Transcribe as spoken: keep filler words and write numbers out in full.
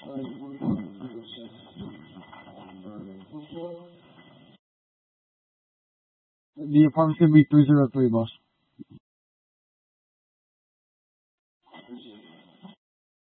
The farm should be two zero three, boss.